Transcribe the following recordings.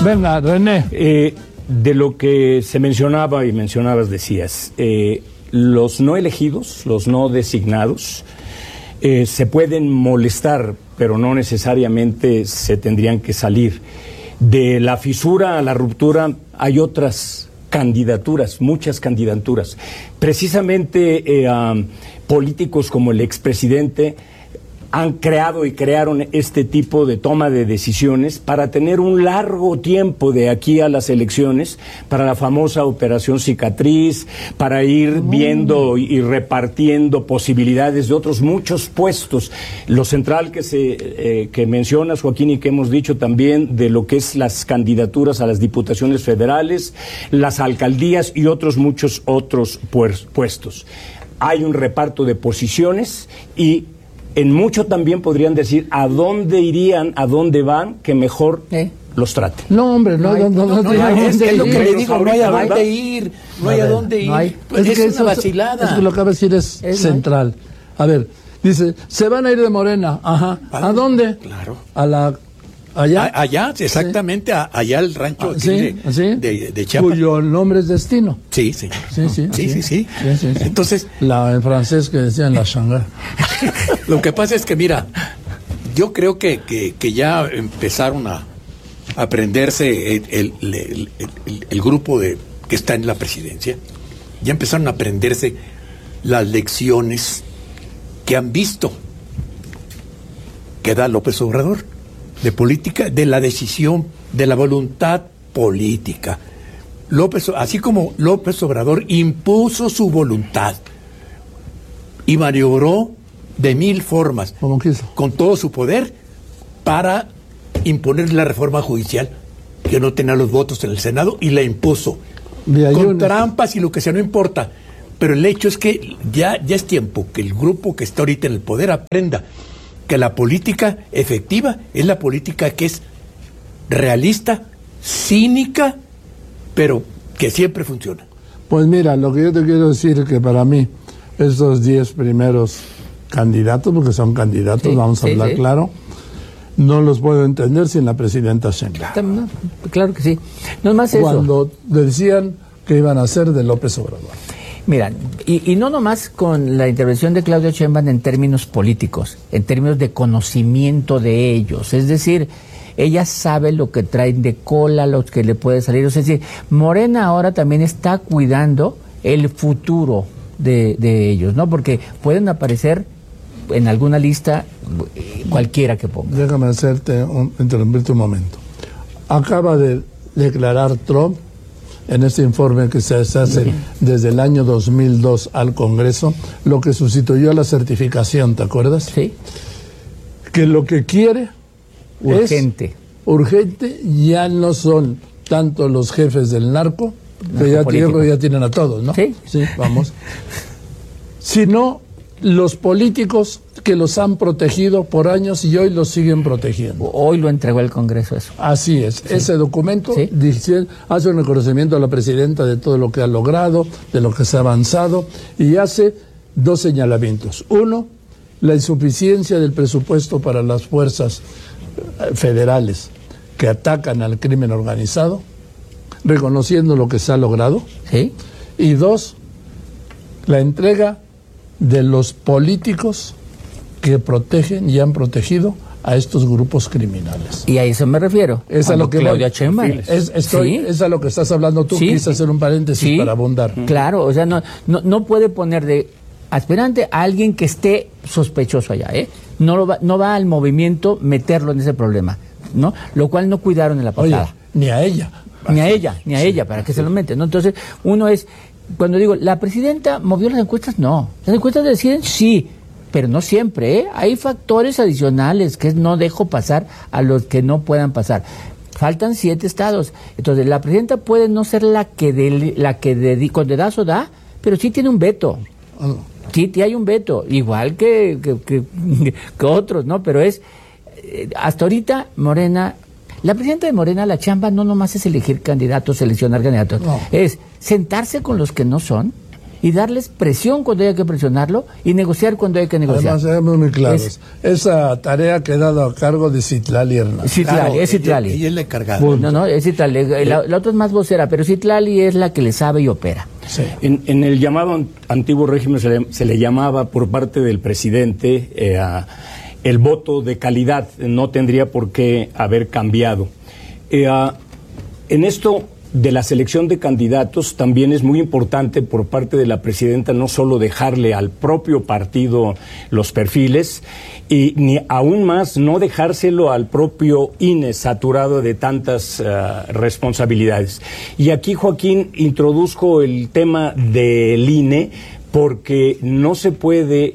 Venga, René. De lo que se mencionaba y mencionabas, decías, los no elegidos, los no designados, se pueden molestar, pero no necesariamente se tendrían que salir. De la fisura a la ruptura hay otras candidaturas, muchas candidaturas. Precisamente políticos como el expresidente han creado y crearon este tipo de toma de decisiones para tener un largo tiempo de aquí a las elecciones, para la famosa operación cicatriz, para ir viendo y repartiendo posibilidades de otros muchos puestos. Lo central que mencionas, Joaquín, y que hemos dicho también, de lo que es las candidaturas a las diputaciones federales, las alcaldías y otros muchos otros puestos. Hay un reparto de posiciones y en mucho también podrían decir a dónde irían, a dónde van, que mejor los traten. No, hombre, no hay es lo que le digo, no hay a dónde ir, no hay a dónde ir. Pues es una vacilada. Es que lo que acaba de decir es central. A ver, dice, se van a ir de Morena, ajá. ¿A dónde? Claro. Allá, exactamente, allá al rancho de Chiapas. Cuyo nombre es destino. Sí, señor. Sí. Entonces, en francés que decían la Shanghái. Lo que pasa es que, mira, yo creo que ya empezaron a aprenderse el grupo que está en la presidencia, ya empezaron a aprenderse las lecciones que han visto que da López Obrador, de política, de la decisión, de la voluntad política. Así como López Obrador impuso su voluntad y maniobró de 1000 formas, con todo su poder, para imponer la reforma judicial, que no tenía los votos en el Senado, y la impuso. Con trampas y lo que sea, no importa. Pero el hecho es que ya es tiempo que el grupo que está ahorita en el poder aprenda que la política efectiva es la política que es realista, cínica, pero que siempre funciona. Pues mira, lo que yo te quiero decir es que para mí estos 10 primeros candidatos, porque son candidatos, vamos a hablar claro, no los puedo entender sin la presidenta Sheinbaum. Claro que sí. No es más eso. Cuando decían que iban a ser de López Obrador. Mira, y no nomás con la intervención de Claudia Sheinbaum en términos políticos, en términos de conocimiento de ellos. Es decir, ella sabe lo que traen de cola, lo que le puede salir. Es decir, Morena ahora también está cuidando el futuro de ellos, ¿no? Porque pueden aparecer en alguna lista cualquiera que ponga. Déjame interrumpirte un momento. Acaba de declarar Trump, en este informe que se hace desde el año 2002 al Congreso, lo que sustituyó a la certificación, ¿te acuerdas? Sí. Que lo que quiere urgente, ya no son tanto los jefes del narco, que ya tienen a todos, ¿no? Sí, vamos. Sino los políticos que los han protegido por años y hoy los siguen protegiendo. Hoy lo entregó el Congreso eso. Así es. Sí. Ese documento hace un reconocimiento a la presidenta de todo lo que ha logrado, de lo que se ha avanzado, y hace 2 señalamientos. Uno, la insuficiencia del presupuesto para las fuerzas federales que atacan al crimen organizado, reconociendo lo que se ha logrado. Sí. Y 2, la entrega de los políticos que protegen y han protegido a estos grupos criminales. Y a eso me refiero. Es a lo que Claudia Sheinbaum. Es a lo que estás hablando tú. Quise hacer un paréntesis para abundar. Claro, o sea, no puede poner de aspirante a alguien que esté sospechoso allá, ¿eh? No va al movimiento meterlo en ese problema, ¿no? Lo cual no cuidaron en la pasada. Oye, ni a ella. Ni a ella, para que se lo meten, ¿no? Entonces, uno es, cuando digo, ¿la presidenta movió las encuestas? No. ¿Las encuestas deciden? Sí, pero no siempre, ¿eh? Hay factores adicionales que no dejo pasar a los que no puedan pasar. Faltan 7 estados. Entonces, la presidenta puede no ser la que con dedazo da, pero sí tiene un veto. Sí, hay un veto, igual que otros, ¿no? Pero es, hasta ahorita, Morena, la presidenta de Morena, la chamba no nomás es elegir candidatos, seleccionar candidatos, es sentarse con los que no son y darles presión cuando haya que presionarlo y negociar cuando hay que negociar. Además, seamos muy claros. Esa tarea ha quedado a cargo de Citlali Hernández. Citlali, es Citlali. Ella es la encargada. No, es Citlali. La otra es más vocera, pero Citlali es la que le sabe y opera. Sí. En el llamado antiguo régimen se le llamaba por parte del presidente el voto de calidad. No tendría por qué haber cambiado. En esto de la selección de candidatos también es muy importante por parte de la presidenta no solo dejarle al propio partido los perfiles, y ni aún más no dejárselo al propio INE saturado de tantas responsabilidades. Y aquí, Joaquín, introduzco el tema del INE porque no se puede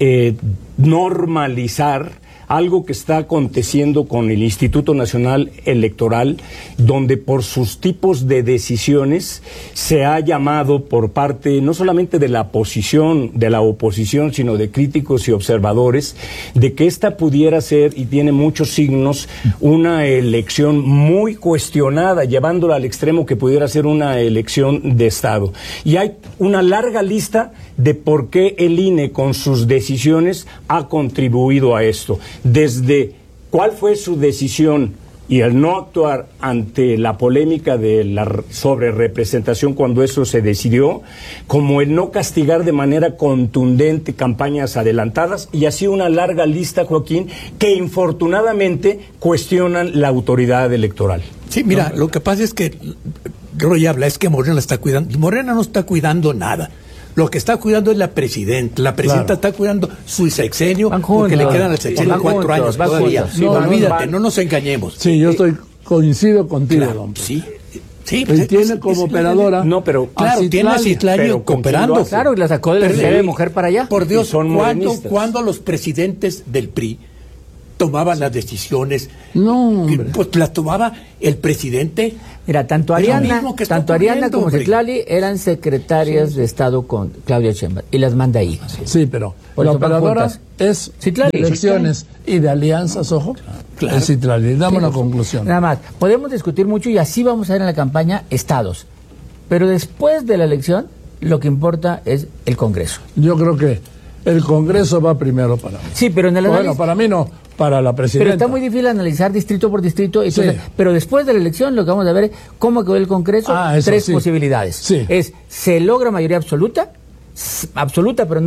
normalizar algo que está aconteciendo con el Instituto Nacional Electoral, donde por sus tipos de decisiones se ha llamado por parte no solamente de la oposición, sino de críticos y observadores, de que esta pudiera ser, y tiene muchos signos, una elección muy cuestionada, llevándola al extremo que pudiera ser una elección de Estado. Y hay una larga lista de por qué el INE con sus decisiones ha contribuido a esto. Desde cuál fue su decisión y el no actuar ante la polémica de la sobrerepresentación cuando eso se decidió, como el no castigar de manera contundente campañas adelantadas, y así una larga lista, Joaquín, que infortunadamente cuestionan la autoridad electoral. Sí, mira, lo que pasa es que Roy habla, es que Morena la está cuidando, y Morena no está cuidando nada. Lo que está cuidando es la presidenta. La presidenta está cuidando su sexenio, porque le quedan al sexenio 4 años todavía. Olvídate, no nos engañemos. Sí, yo coincido contigo, don Pedro. Sí. Y tiene como operadora. No, pero claro, tiene a Citlali cooperando. Claro, y la sacó de la Secretaría de Mujer para allá. Por Dios, ¿cuándo los presidentes del PRI tomaban las decisiones? No, hombre. Pues las tomaba el presidente. Mira, tanto Ariana como Citlali eran secretarias de Estado con Claudia Sheinbaum y las manda ahí. Sí, pero la operadora es Citlali, de elecciones y de alianzas, ojo, Claro. es Citlali. Dame una conclusión. Nada más, podemos discutir mucho y así vamos a ver en la campaña estados, pero después de la elección lo que importa es el Congreso. Yo creo que el Congreso va primero para mí. Sí, pero en el análisis... Bueno, para mí no, para la presidenta. Pero está muy difícil analizar distrito por distrito. Entonces, Sí. Pero después de la elección lo que vamos a ver es cómo quedó el Congreso. Eso Tres sí. posibilidades. Sí. Se logra mayoría absoluta, pero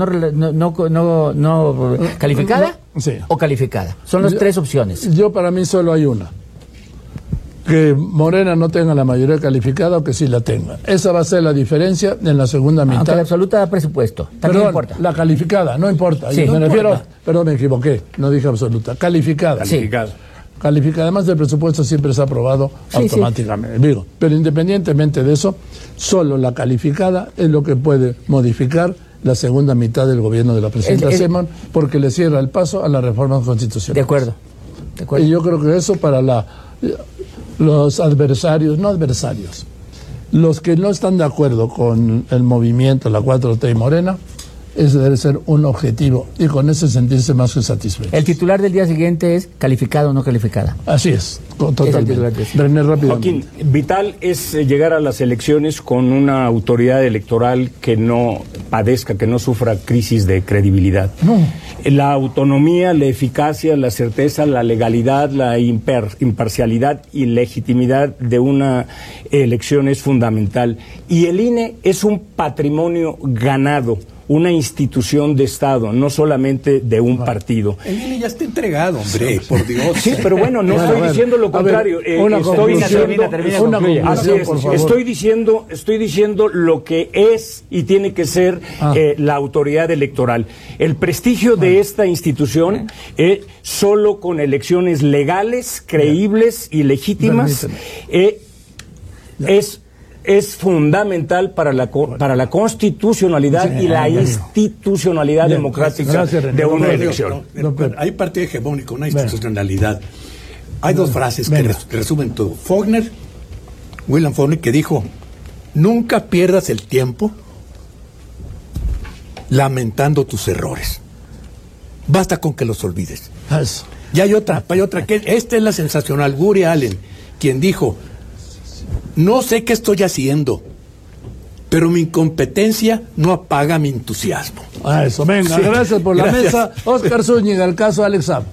no calificada, Sí. o calificada. Son las tres opciones. Yo para mí solo hay una. Que Morena no tenga la mayoría calificada o que sí la tenga. Esa va a ser la diferencia en la segunda mitad. Aunque la absoluta da presupuesto. También importa. La calificada, no importa. Sí, me no refiero, importa. perdón, me equivoqué, no dije absoluta. Calificada. Sí. Calificada. Además, el presupuesto siempre se ha aprobado automáticamente. Digo, pero independientemente de eso, solo la calificada es lo que puede modificar la segunda mitad del gobierno de la presidenta Sheinbaum, porque le cierra el paso a la reforma constitucional. De acuerdo. Y yo creo que eso para los adversarios, los que no están de acuerdo con el movimiento, la 4T y Morena, ese debe ser un objetivo y con ese sentirse más que satisfechos. El titular del día siguiente es calificado o no calificada. Así es, totalmente. Es René, rápidamente. Joaquín, vital es llegar a las elecciones con una autoridad electoral que no padezca, que no sufra crisis de credibilidad. No. La autonomía, la eficacia, la certeza, la legalidad, la imparcialidad y legitimidad de una elección es fundamental. Y el INE es un patrimonio ganado, una institución de Estado, no solamente de un partido. El INE ya está entregado, hombre, por Dios. Sí, pero bueno, no estoy diciendo lo contrario. Estoy diciendo lo que es y tiene que ser la autoridad electoral. El prestigio de esta institución solo con elecciones legales, creíbles y legítimas es fundamental para la constitucionalidad y la institucionalidad democrática de una elección. Hay partido hegemónico, una institucionalidad. Hay dos frases que resumen todo. William Faulkner, que dijo: nunca pierdas el tiempo lamentando tus errores. Basta con que los olvides. Eso. Y hay otra que esta es la sensacional. Woody Allen, quien dijo: no sé qué estoy haciendo, pero mi incompetencia no apaga mi entusiasmo. A eso, venga, Sí, gracias por la gracias. mesa. Óscar Zúñiga, el caso Alex Saab.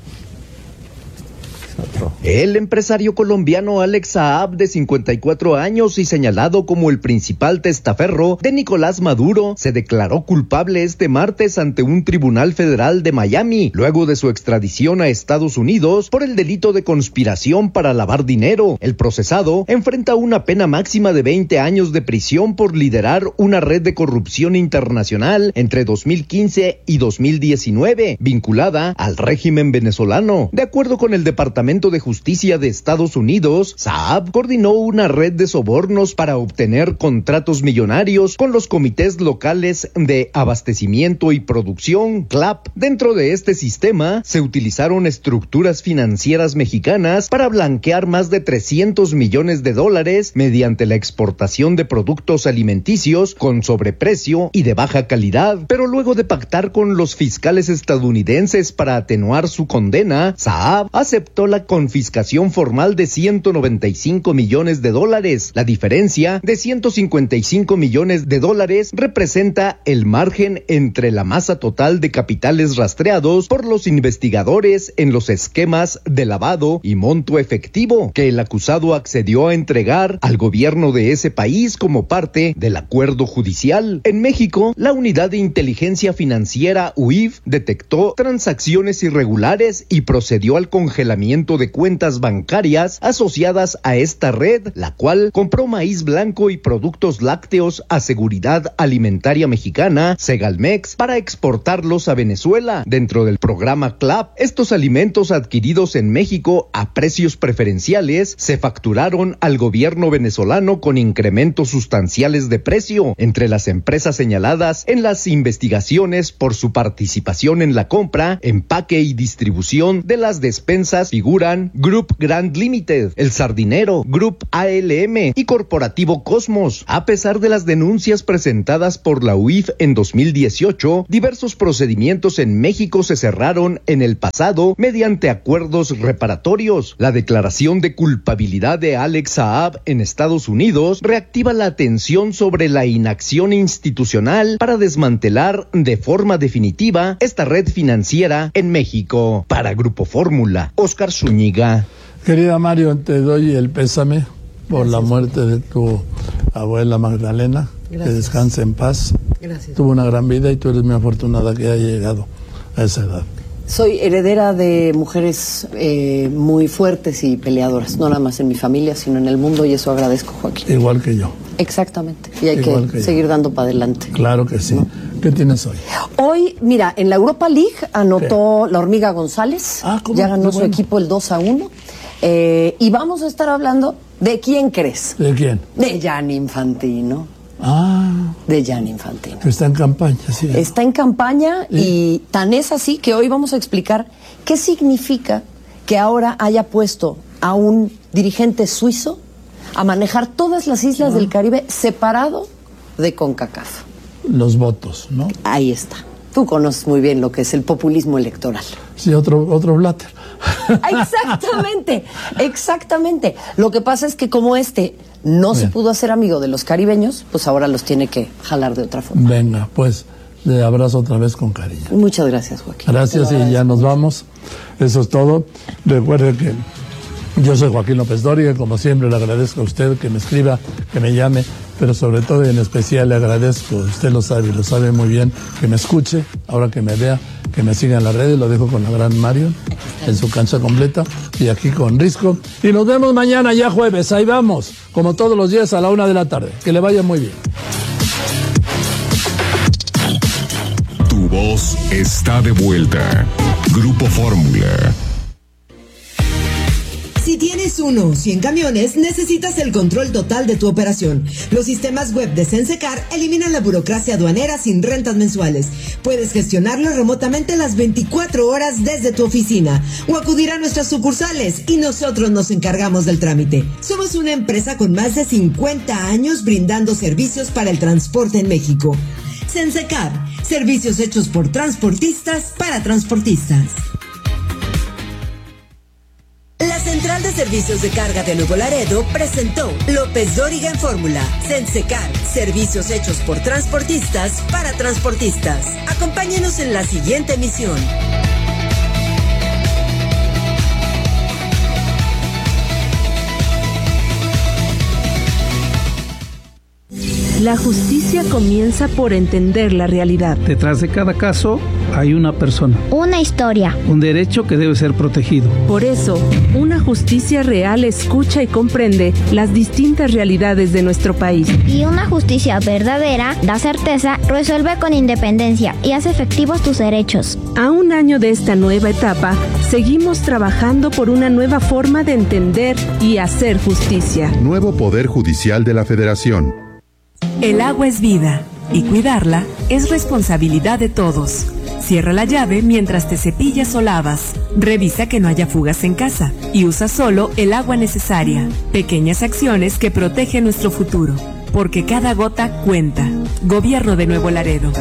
El empresario colombiano Alex Saab, de 54 años y señalado como el principal testaferro de Nicolás Maduro, se declaró culpable este martes ante un tribunal federal de Miami, luego de su extradición a Estados Unidos por el delito de conspiración para lavar dinero. El procesado enfrenta una pena máxima de 20 años de prisión por liderar una red de corrupción internacional entre 2015 y 2019, vinculada al régimen venezolano. De acuerdo con el Departamento de Justicia de Estados Unidos, Saab coordinó una red de sobornos para obtener contratos millonarios con los comités locales de abastecimiento y producción, CLAP. Dentro de este sistema, se utilizaron estructuras financieras mexicanas para blanquear más de $300 millones mediante la exportación de productos alimenticios con sobreprecio y de baja calidad. Pero luego de pactar con los fiscales estadounidenses para atenuar su condena, Saab aceptó la confiscación formal de $195 millones. La diferencia de $155 millones representa el margen entre la masa total de capitales rastreados por los investigadores en los esquemas de lavado y monto efectivo que el acusado accedió a entregar al gobierno de ese país como parte del acuerdo judicial. En México, la Unidad de Inteligencia Financiera UIF detectó transacciones irregulares y procedió al congelamiento de cuentas bancarias asociadas a esta red, la cual compró maíz blanco y productos lácteos a Seguridad Alimentaria Mexicana, Segalmex, para exportarlos a Venezuela. Dentro del programa CLAP, estos alimentos adquiridos en México a precios preferenciales se facturaron al gobierno venezolano con incrementos sustanciales de precio. Entre las empresas señaladas en las investigaciones por su participación en la compra, empaque y distribución de las despensas figuran Group Grand Limited, El Sardinero, Group ALM y Corporativo Cosmos. A pesar de las denuncias presentadas por la UIF en 2018, diversos procedimientos en México se cerraron en el pasado mediante acuerdos reparatorios. La declaración de culpabilidad de Alex Saab en Estados Unidos reactiva la atención sobre la inacción institucional para desmantelar de forma definitiva esta red financiera en México. Para Grupo Fórmula, Óscar Zúñiga. Querida Mario, te doy el pésame por la muerte de tu abuela Magdalena. Gracias. Que descanse en paz. Gracias. Tuvo una gran vida y tú eres muy afortunada que haya llegado a esa edad. Soy heredera de mujeres muy fuertes y peleadoras, no nada más en mi familia, sino en el mundo, y eso agradezco, Joaquín. Igual que yo. Exactamente, y hay Igual que que yo. seguir dando para adelante. Claro que sí. ¿No? ¿Qué tienes hoy? Hoy, mira, en la Europa League anotó la Hormiga González, ¿Cómo? ya ganó Qué su bueno. equipo el 2-1, y vamos a estar hablando de quién crees. ¿De quién? De Gianni Infantino. De Gianni Infantino. Que está en campaña, sí. Está en campaña y tan es así que hoy vamos a explicar qué significa que ahora haya puesto a un dirigente suizo a manejar todas las islas del Caribe separado de CONCACAF. Los votos, ¿no? Ahí está. Tú conoces muy bien lo que es el populismo electoral. Sí, otro Blatter. Exactamente, exactamente. Lo que pasa es que como no se pudo hacer amigo de los caribeños, pues ahora los tiene que jalar de otra forma. Venga, pues le abrazo otra vez con cariño. Muchas gracias, Joaquín. Gracias y ya nos vamos. Eso es todo. Recuerde que yo soy Joaquín López Dóriga, como siempre le agradezco a usted que me escriba, que me llame, pero sobre todo y en especial le agradezco, usted lo sabe muy bien, que me escuche, ahora que me vea, que me siga en las redes, lo dejo con la gran Mario en su cancha completa y aquí con Risco. Y nos vemos mañana ya jueves, ahí vamos, como todos los días a la 1:00 p.m. Que le vaya muy bien. Tu voz está de vuelta. Grupo Fórmula. Si tienes 1 o 100 camiones, necesitas el control total de tu operación. Los sistemas web de Sensecar eliminan la burocracia aduanera sin rentas mensuales. Puedes gestionarlo remotamente las 24 horas desde tu oficina o acudir a nuestras sucursales y nosotros nos encargamos del trámite. Somos una empresa con más de 50 años brindando servicios para el transporte en México. Sensecar, servicios hechos por transportistas para transportistas. La central Central de Servicios de Carga de Nuevo Laredo presentó López Dóriga en Fórmula. Sensecar, servicios hechos por transportistas para transportistas. Acompáñenos en la siguiente emisión. La justicia comienza por entender la realidad. Detrás de cada caso hay una persona. Una historia. Un derecho que debe ser protegido. Por eso, una justicia real escucha y comprende las distintas realidades de nuestro país. Y una justicia verdadera da certeza, resuelve con independencia y hace efectivos tus derechos. A un año de esta nueva etapa, seguimos trabajando por una nueva forma de entender y hacer justicia. Nuevo Poder Judicial de la Federación. El agua es vida y cuidarla es responsabilidad de todos. Cierra la llave mientras te cepillas o lavas. Revisa que no haya fugas en casa y usa solo el agua necesaria. Pequeñas acciones que protegen nuestro futuro, porque cada gota cuenta. Gobierno de Nuevo Laredo.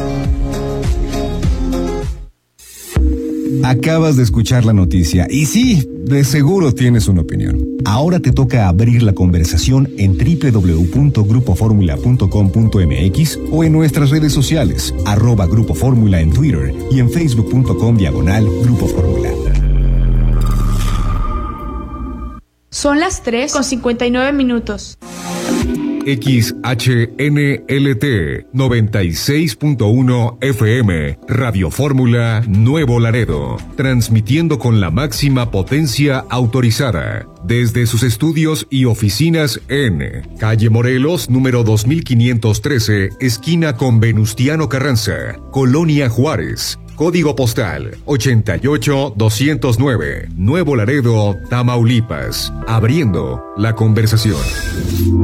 Acabas de escuchar la noticia y sí, de seguro tienes una opinión. Ahora te toca abrir la conversación en www.grupoformula.com.mx o en nuestras redes sociales, @Grupo Fórmula en Twitter y en facebook.com/Grupo Fórmula. Son las 3:59. XHNLT 96.1 FM, Radio Fórmula Nuevo Laredo, transmitiendo con la máxima potencia autorizada, desde sus estudios y oficinas en Calle Morelos, número 2513, esquina con Venustiano Carranza, Colonia Juárez. Código postal 88209, Nuevo Laredo, Tamaulipas. Abriendo la conversación.